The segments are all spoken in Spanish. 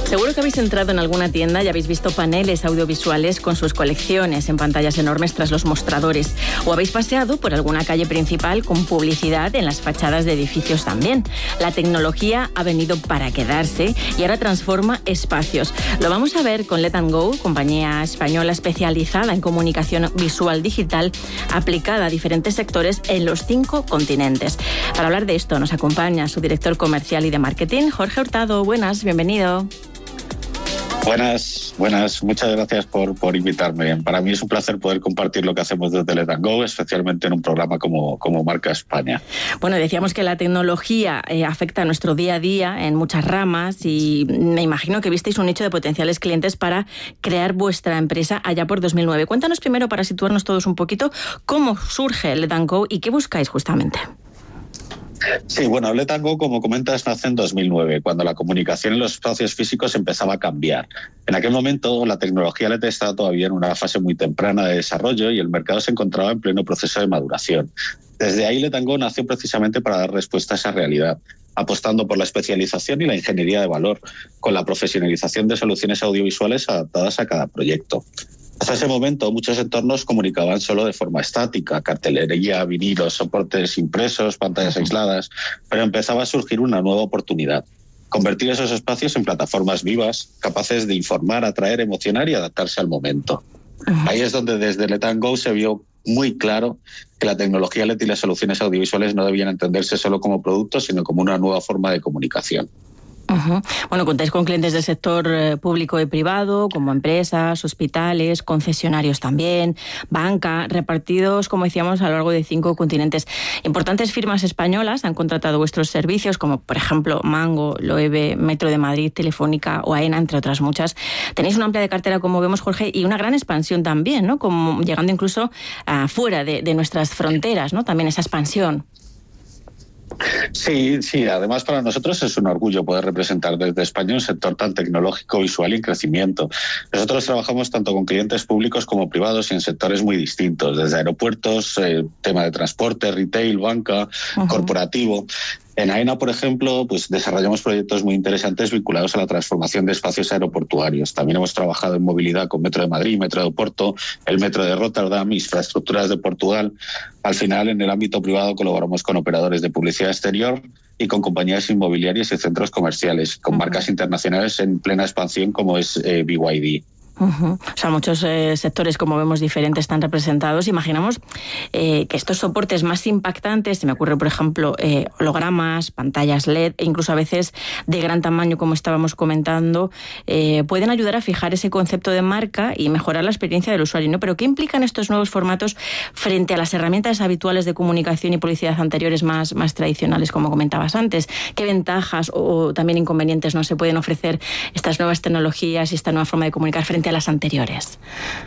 Seguro que habéis entrado en alguna tienda y habéis visto paneles audiovisuales con sus colecciones en pantallas enormes tras los mostradores. O habéis paseado por alguna calle principal con publicidad en las fachadas de edificios también. La tecnología ha venido para quedarse y ahora transforma espacios. Lo vamos a ver con Let & Go, compañía española especializada en comunicación visual digital aplicada a diferentes sectores en los 5 continentes. Para hablar de esto nos acompaña su director comercial y de marketing, Jorge Hurtado. Buenas, bienvenido. Buenas. Muchas gracias por invitarme. Para mí es un placer poder compartir lo que hacemos desde Let & Go, especialmente en un programa como Marca España. Bueno, decíamos que la tecnología afecta a nuestro día a día en muchas ramas y me imagino que visteis un nicho de potenciales clientes para crear vuestra empresa allá por 2009. Cuéntanos primero, para situarnos todos un poquito, cómo surge Let & Go y qué buscáis justamente. Sí, bueno, Let & Go, como comentas, nace en 2009, cuando la comunicación en los espacios físicos empezaba a cambiar. En aquel momento, la tecnología LED estaba todavía en una fase muy temprana de desarrollo y el mercado se encontraba en pleno proceso de maduración. Desde ahí, Let & Go nació precisamente para dar respuesta a esa realidad, apostando por la especialización y la ingeniería de valor, con la profesionalización de soluciones audiovisuales adaptadas a cada proyecto. Hasta ese momento, muchos entornos comunicaban solo de forma estática: cartelería, vinilos, soportes impresos, pantallas aisladas, pero empezaba a surgir una nueva oportunidad: convertir esos espacios en plataformas vivas, capaces de informar, atraer, emocionar y adaptarse al momento. Ahí es donde desde Let & Go se vio muy claro que la tecnología LED y las soluciones audiovisuales no debían entenderse solo como productos, sino como una nueva forma de comunicación. Bueno, contáis con clientes del sector público y privado, como empresas, hospitales, concesionarios también, banca, repartidos, como decíamos, a lo largo de 5 continentes. Importantes firmas españolas han contratado vuestros servicios, como por ejemplo Mango, Loewe, Metro de Madrid, Telefónica o Aena, entre otras muchas. Tenéis una amplia de cartera, como vemos, Jorge, y una gran expansión también, ¿no? Como llegando incluso fuera de nuestras fronteras, ¿no? También esa expansión. Sí. Además, para nosotros es un orgullo poder representar desde España un sector tan tecnológico, visual y en crecimiento. Nosotros trabajamos tanto con clientes públicos como privados y en sectores muy distintos, desde aeropuertos, tema de transporte, retail, banca, corporativo. En Aena, por ejemplo, pues desarrollamos proyectos muy interesantes vinculados a la transformación de espacios aeroportuarios. También hemos trabajado en movilidad con Metro de Madrid, Metro de Oporto, el Metro de Rotterdam, infraestructuras de Portugal. Al final, en el ámbito privado colaboramos con operadores de publicidad exterior y con compañías inmobiliarias y centros comerciales, con marcas internacionales en plena expansión como es BYD. O sea, muchos sectores, como vemos, diferentes están representados. Imaginamos que estos soportes más impactantes, se me ocurre, por ejemplo, hologramas, pantallas LED, e incluso a veces de gran tamaño, como estábamos comentando, pueden ayudar a fijar ese concepto de marca y mejorar la experiencia del usuario, ¿no? Pero ¿qué implican estos nuevos formatos frente a las herramientas habituales de comunicación y publicidad anteriores más tradicionales, como comentabas antes? ¿Qué ventajas o también inconvenientes no se pueden ofrecer estas nuevas tecnologías y esta nueva forma de comunicar frente a las anteriores?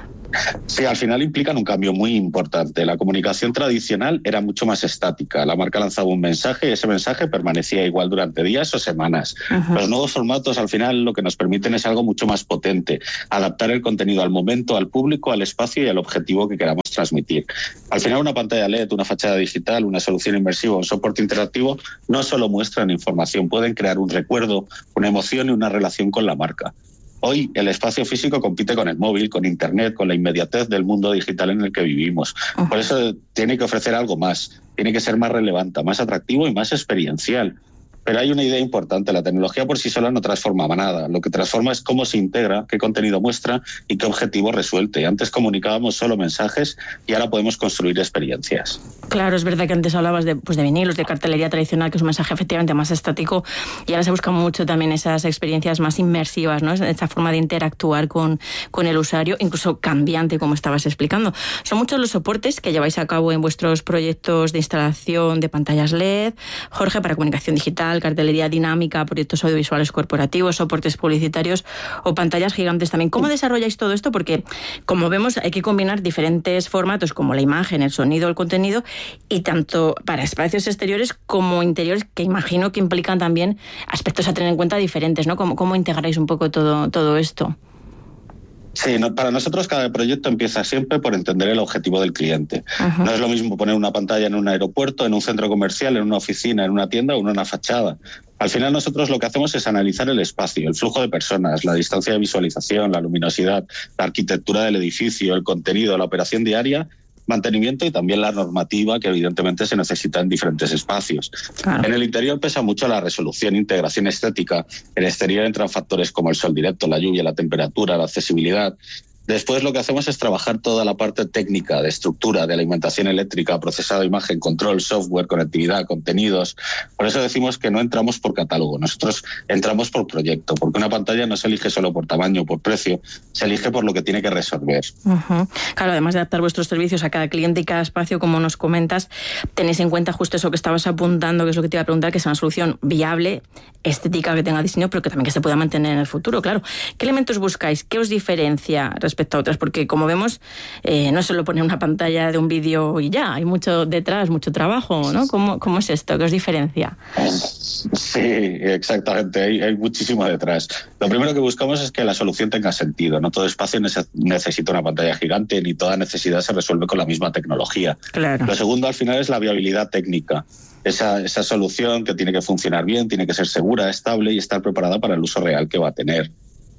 Sí, al final implican un cambio muy importante. La comunicación tradicional era mucho más estática. La marca lanzaba un mensaje y ese mensaje permanecía igual durante días o semanas. Los nuevos formatos, al final, lo que nos permiten es algo mucho más potente: adaptar el contenido al momento, al público, al espacio y al objetivo que queramos transmitir. Al final, una pantalla LED, una fachada digital, una solución inmersiva, un soporte interactivo no solo muestran información, pueden crear un recuerdo, una emoción y una relación con la marca. Hoy el espacio físico compite con el móvil, con Internet, con la inmediatez del mundo digital en el que vivimos. Por eso tiene que ofrecer algo más, tiene que ser más relevante, más atractivo y más experiencial. Pero hay una idea importante: la tecnología por sí sola no transforma nada. Lo que transforma es cómo se integra, qué contenido muestra y qué objetivo resuelve. Antes comunicábamos solo mensajes y ahora podemos construir experiencias. Claro, es verdad que antes hablabas de vinilos, de cartelería tradicional, que es un mensaje efectivamente más estático, y ahora se buscan mucho también esas experiencias más inmersivas, ¿no? Esa forma de interactuar con el usuario, incluso cambiante, como estabas explicando. Son muchos los soportes que lleváis a cabo en vuestros proyectos de instalación de pantallas LED, Jorge, para comunicación digital, cartelería dinámica, proyectos audiovisuales corporativos, soportes publicitarios o pantallas gigantes también. ¿Cómo desarrolláis todo esto? Porque, como vemos, hay que combinar diferentes formatos como la imagen, el sonido, el contenido, y tanto para espacios exteriores como interiores, que imagino que implican también aspectos a tener en cuenta diferentes, ¿no? ¿Cómo integráis un poco todo esto? Sí, para nosotros cada proyecto empieza siempre por entender el objetivo del cliente. Uh-huh. No es lo mismo poner una pantalla en un aeropuerto, en un centro comercial, en una oficina, en una tienda o en una fachada. Al final nosotros lo que hacemos es analizar el espacio, el flujo de personas, la distancia de visualización, la luminosidad, la arquitectura del edificio, el contenido, la operación diaria, mantenimiento y también la normativa que evidentemente se necesita en diferentes espacios. Claro. En el interior pesa mucho la resolución, integración estética. En el exterior entran factores como el sol directo, la lluvia, la temperatura, la accesibilidad. Después lo que hacemos es trabajar toda la parte técnica, de estructura, de alimentación eléctrica, procesado, imagen, control, software, conectividad, contenidos. Por eso decimos que no entramos por catálogo, nosotros entramos por proyecto, porque una pantalla no se elige solo por tamaño o por precio, se elige por lo que tiene que resolver. Uh-huh. Claro, además de adaptar vuestros servicios a cada cliente y cada espacio, como nos comentas, tenéis en cuenta justo eso que estabas apuntando, que es lo que te iba a preguntar, que sea una solución viable, estética, que tenga diseño, pero que también que se pueda mantener en el futuro, claro. ¿Qué elementos buscáis? ¿Qué os diferencia respecto a otras? Porque como vemos, no es solo poner una pantalla de un vídeo y ya, hay mucho detrás, mucho trabajo, ¿no? ¿Cómo es esto? ¿Qué os diferencia? Sí, exactamente, hay muchísimo detrás. Lo primero que buscamos es que la solución tenga sentido. No todo espacio necesita una pantalla gigante, ni toda necesidad se resuelve con la misma tecnología. Claro. Lo segundo, al final, es la viabilidad técnica. Esa solución que tiene que funcionar bien, tiene que ser segura, estable y estar preparada para el uso real que va a tener.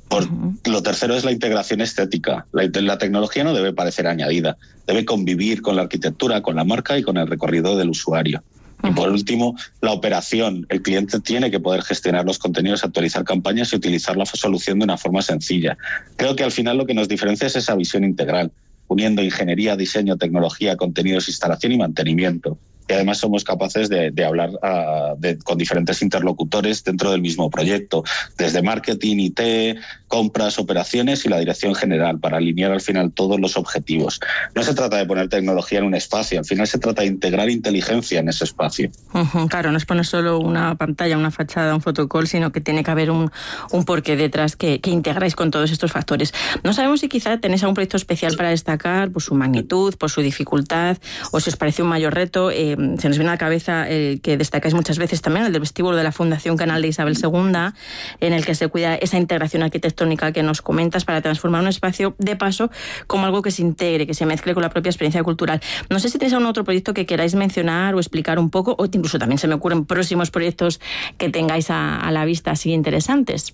Lo tercero es la integración estética. La tecnología no debe parecer añadida, debe convivir con la arquitectura, con la marca y con el recorrido del usuario. Y por último, la operación. El cliente tiene que poder gestionar los contenidos, actualizar campañas y utilizar la solución de una forma sencilla. Creo que al final lo que nos diferencia es esa visión integral, uniendo ingeniería, diseño, tecnología, contenidos, instalación y mantenimiento. Y además somos capaces de hablar con diferentes interlocutores dentro del mismo proyecto, desde marketing, IT, compras, operaciones y la dirección general, para alinear al final todos los objetivos. No se trata de poner tecnología en un espacio, al final se trata de integrar inteligencia en ese espacio. Claro, no es poner solo una pantalla, una fachada, un photocall, sino que tiene que haber un porqué detrás que integráis con todos estos factores. No sabemos si quizá tenéis algún proyecto especial para destacar por su magnitud, por su dificultad, o si os parece un mayor reto. Se nos viene a la cabeza el que destacáis muchas veces también, el del vestíbulo de la Fundación Canal de Isabel II, en el que se cuida esa integración arquitectónica que nos comentas para transformar un espacio de paso como algo que se integre, que se mezcle con la propia experiencia cultural. No sé si tenéis algún otro proyecto que queráis mencionar o explicar un poco, o incluso también se me ocurren próximos proyectos que tengáis a la vista así interesantes.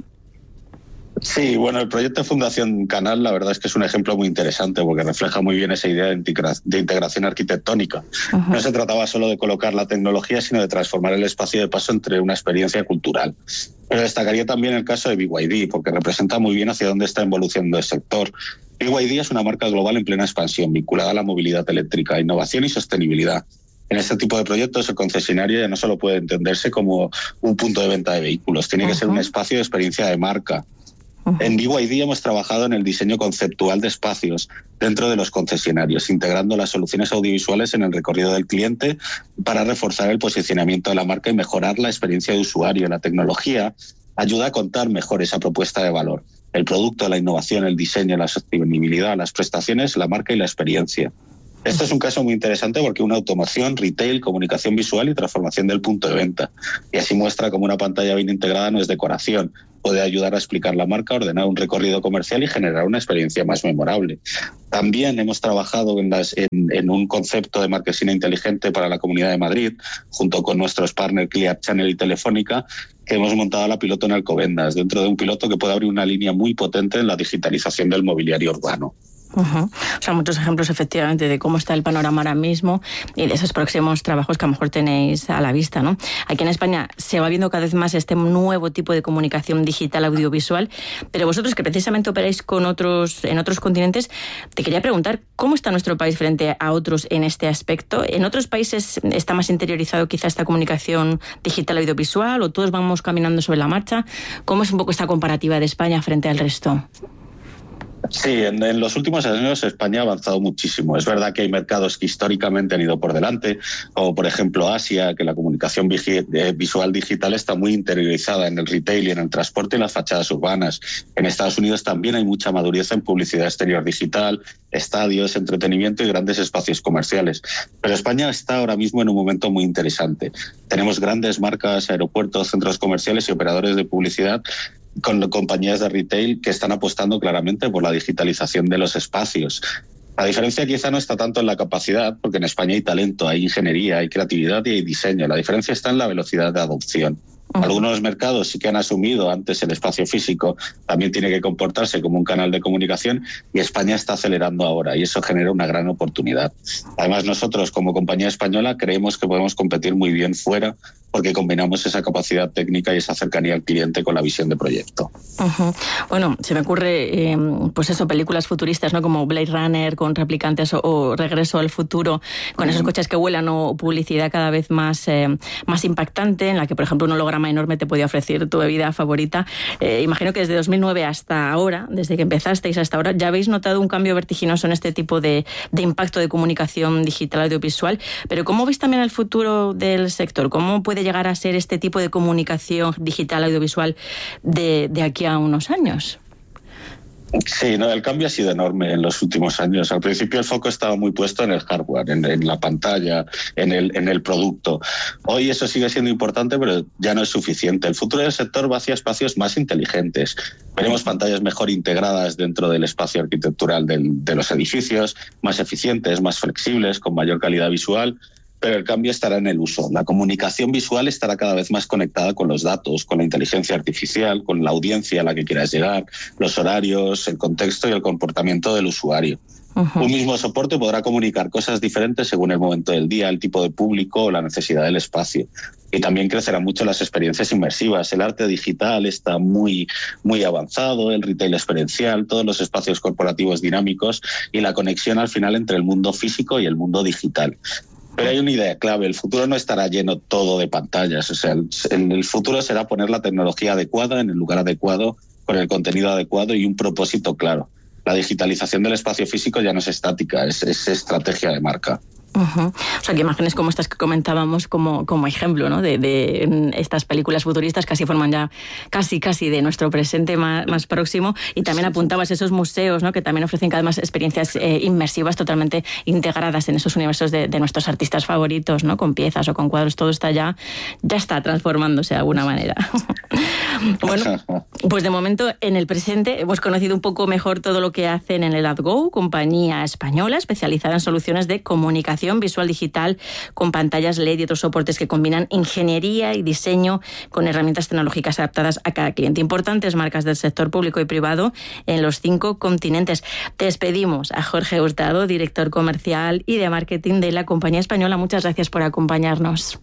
Sí, bueno, el proyecto de Fundación Canal la verdad es que es un ejemplo muy interesante porque refleja muy bien esa idea de integración arquitectónica. Uh-huh. No se trataba solo de colocar la tecnología, sino de transformar el espacio de paso entre una experiencia cultural. Pero destacaría también el caso de BYD porque representa muy bien hacia dónde está evolucionando el sector. BYD es una marca global en plena expansión, vinculada a la movilidad eléctrica, innovación y sostenibilidad. En este tipo de proyectos, el concesionario ya no solo puede entenderse como un punto de venta de vehículos, tiene que ser un espacio de experiencia de marca. En BYD hemos trabajado en el diseño conceptual de espacios dentro de los concesionarios, integrando las soluciones audiovisuales en el recorrido del cliente para reforzar el posicionamiento de la marca y mejorar la experiencia de usuario. La tecnología ayuda a contar mejor esa propuesta de valor. El producto, la innovación, el diseño, la sostenibilidad, las prestaciones, la marca y la experiencia. Esto es un caso muy interesante porque una automoción, retail, comunicación visual y transformación del punto de venta. Y así muestra cómo una pantalla bien integrada no es decoración. Puede ayudar a explicar la marca, ordenar un recorrido comercial y generar una experiencia más memorable. También hemos trabajado en un concepto de marquesina inteligente para la Comunidad de Madrid, junto con nuestros partners Clear Channel y Telefónica, que hemos montado la piloto en Alcobendas, dentro de un piloto que puede abrir una línea muy potente en la digitalización del mobiliario urbano. Uh-huh. O sea, muchos ejemplos efectivamente de cómo está el panorama ahora mismo y de esos próximos trabajos que a lo mejor tenéis a la vista, ¿no? Aquí en España se va viendo cada vez más este nuevo tipo de comunicación digital audiovisual, pero vosotros que precisamente operáis en otros continentes, te quería preguntar cómo está nuestro país frente a otros en este aspecto. ¿En otros países está más interiorizado quizá esta comunicación digital audiovisual o todos vamos caminando sobre la marcha? ¿Cómo es un poco esta comparativa de España frente al resto? Sí, en los últimos años España ha avanzado muchísimo. Es verdad que hay mercados que históricamente han ido por delante, como por ejemplo Asia, que la comunicación visual digital está muy interiorizada en el retail y en el transporte y en las fachadas urbanas. En Estados Unidos también hay mucha madurez en publicidad exterior digital, estadios, entretenimiento y grandes espacios comerciales. Pero España está ahora mismo en un momento muy interesante. Tenemos grandes marcas, aeropuertos, centros comerciales y operadores de publicidad con compañías de retail que están apostando claramente por la digitalización de los espacios. La diferencia quizá no está tanto en la capacidad, porque en España hay talento, hay ingeniería, hay creatividad y hay diseño. La diferencia está en la velocidad de adopción. Algunos mercados sí que han asumido antes el espacio físico, también tiene que comportarse como un canal de comunicación, y España está acelerando ahora y eso genera una gran oportunidad. Además, nosotros como compañía española creemos que podemos competir muy bien fuera porque combinamos esa capacidad técnica y esa cercanía al cliente con la visión de proyecto. Bueno, se me ocurre, pues eso, películas futuristas, ¿no? Como Blade Runner con replicantes o Regreso al futuro, con esos coches que vuelan, o publicidad cada vez más impactante, en la que, por ejemplo, un holograma enorme te podía ofrecer tu bebida favorita. Imagino que desde 2009 hasta ahora, desde que empezasteis hasta ahora, ya habéis notado un cambio vertiginoso en este tipo de impacto de comunicación digital audiovisual. Pero ¿cómo veis también el futuro del sector? ¿Cómo puede llegar a ser este tipo de comunicación digital audiovisual de aquí a unos años? Sí, no, el cambio ha sido enorme en los últimos años. Al principio el foco estaba muy puesto en el hardware, en la pantalla, en el producto. Hoy eso sigue siendo importante, pero ya no es suficiente. El futuro del sector va hacia espacios más inteligentes. Veremos pantallas mejor integradas dentro del espacio arquitectural de los edificios, más eficientes, más flexibles, con mayor calidad visual. Pero el cambio estará en el uso. La comunicación visual estará cada vez más conectada con los datos, con la inteligencia artificial, con la audiencia a la que quieras llegar, los horarios, el contexto y el comportamiento del usuario. Un mismo soporte podrá comunicar cosas diferentes según el momento del día, el tipo de público o la necesidad del espacio. Y también crecerán mucho las experiencias inmersivas. El arte digital está muy, muy avanzado, el retail experiencial, todos los espacios corporativos dinámicos y la conexión al final entre el mundo físico y el mundo digital. Pero hay una idea clave, el futuro no estará lleno todo de pantallas, o sea, el futuro será poner la tecnología adecuada en el lugar adecuado, con el contenido adecuado y un propósito claro. La digitalización del espacio físico ya no es estática, es estrategia de marca. O sea, que imágenes como estas que comentábamos como ejemplo, ¿no? de estas películas futuristas casi forman ya casi de nuestro presente más próximo. Y también apuntabas esos museos, ¿no? Que también ofrecen cada vez más experiencias inmersivas totalmente integradas en esos universos de nuestros artistas favoritos, ¿no? Con piezas o con cuadros, todo está ya está transformándose de alguna manera. Bueno, pues de momento en el presente hemos conocido un poco mejor todo lo que hacen en el AdGo, compañía española especializada en soluciones de comunicación visual digital con pantallas LED y otros soportes que combinan ingeniería y diseño con herramientas tecnológicas adaptadas a cada cliente. Importantes marcas del sector público y privado en los 5 continentes. Despedimos a Jorge Hurtado, director comercial y de marketing de la compañía española. Muchas gracias por acompañarnos.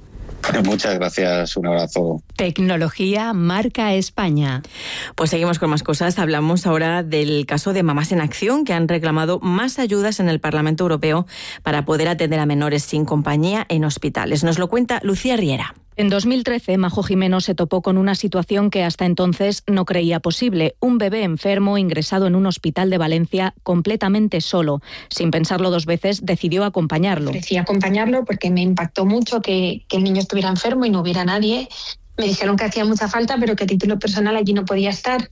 Muchas gracias, un abrazo. Tecnología Marca España. Pues seguimos con más cosas. Hablamos ahora del caso de Mamás en Acción, que han reclamado más ayudas en el Parlamento Europeo para poder atender a menores sin compañía en hospitales. Nos lo cuenta Lucía Riera. En 2013, Majo Jimeno se topó con una situación que hasta entonces no creía posible. Un bebé enfermo ingresado en un hospital de Valencia completamente solo. Sin pensarlo 2 veces, decidió acompañarlo. Decidí acompañarlo porque me impactó mucho que el niño estuviera enfermo y no hubiera nadie. Me dijeron que hacía mucha falta, pero que a título personal allí no podía estar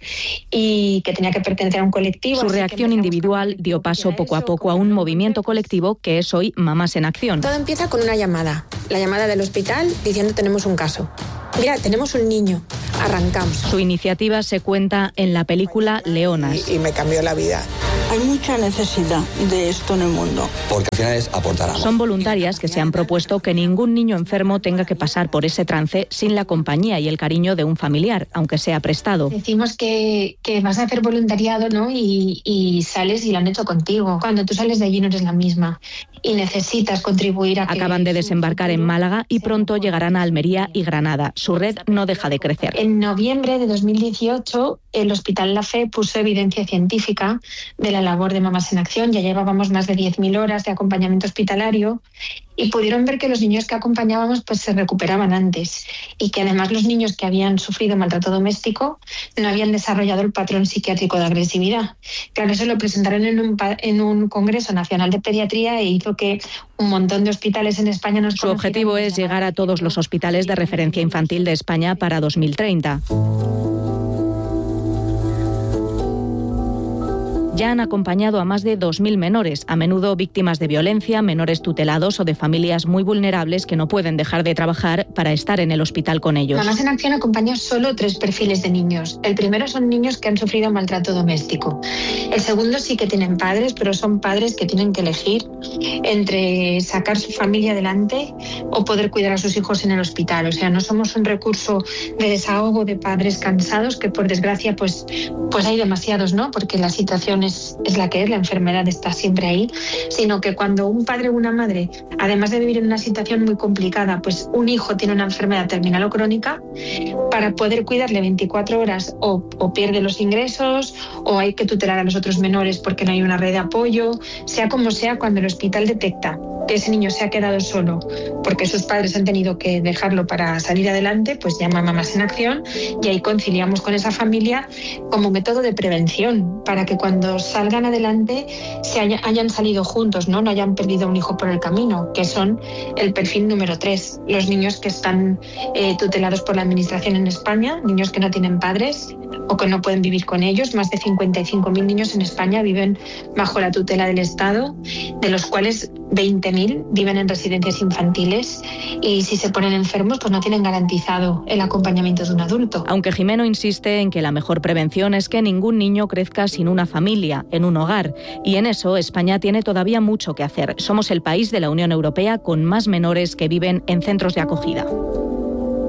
y que tenía que pertenecer a un colectivo. Su reacción individual dio paso poco a poco a un movimiento colectivo que es hoy Mamás en Acción. Todo empieza con una llamada. La llamada del hospital diciendo tenemos un caso. Mira, tenemos un niño. Arrancamos. Su iniciativa se cuenta en la película Leonas. Y me cambió la vida. Hay mucha necesidad de esto en el mundo. Porque al final es aportar amor. Son voluntarias que se han propuesto que ningún niño enfermo tenga que pasar por ese trance sin la compañía y el cariño de un familiar, aunque sea prestado. Decimos que vas a hacer voluntariado, ¿no? Y sales y lo han hecho contigo. Cuando tú sales de allí no eres la misma y necesitas contribuir a que... Acaban de desembarcar en Málaga y pronto llegarán a Almería y Granada. Su red no deja de crecer. En noviembre de 2018, el Hospital La Fe puso evidencia científica de la labor de Mamás en Acción. Ya llevábamos más de 10.000 horas de acompañamiento hospitalario y pudieron ver que los niños que acompañábamos pues se recuperaban antes y que además los niños que habían sufrido maltrato doméstico no habían desarrollado el patrón psiquiátrico de agresividad. Claro, eso lo presentaron en un Congreso Nacional de Pediatría e hizo que un montón de hospitales en España nos conocieran. Su objetivo es llegar a todos los hospitales de referencia infantil de España para 2030. Ya han acompañado a más de 2.000 menores, a menudo víctimas de violencia, menores tutelados o de familias muy vulnerables que no pueden dejar de trabajar para estar en el hospital con ellos. Mamás en Acción acompaña solo 3 perfiles de niños. El primero son niños que han sufrido maltrato doméstico. El segundo sí que tienen padres, pero son padres que tienen que elegir entre sacar su familia adelante o poder cuidar a sus hijos en el hospital. O sea, no somos un recurso de desahogo de padres cansados, que por desgracia pues hay demasiados, ¿no? Porque la situación es la que es, la enfermedad está siempre ahí, sino que cuando un padre o una madre, además de vivir en una situación muy complicada, pues un hijo tiene una enfermedad terminal o crónica, para poder cuidarle 24 horas o pierde los ingresos o hay que tutelar a los otros menores porque no hay una red de apoyo, sea como sea, cuando el hospital detecta que ese niño se ha quedado solo porque sus padres han tenido que dejarlo para salir adelante, pues llama a Mamás en Acción y ahí conciliamos con esa familia como método de prevención para que cuando salgan adelante hayan salido juntos, no hayan perdido un hijo por el camino, que son el perfil número 3, los niños que están tutelados por la administración en España, niños que no tienen padres o que no pueden vivir con ellos. Más de 55.000 niños en España viven bajo la tutela del Estado, de los cuales 20.000 viven en residencias infantiles y si se ponen enfermos pues no tienen garantizado el acompañamiento de un adulto. Aunque Jimeno insiste en que la mejor prevención es que ningún niño crezca sin una familia, en un hogar, y en eso España tiene todavía mucho que hacer. Somos el país de la Unión Europea con más menores que viven en centros de acogida.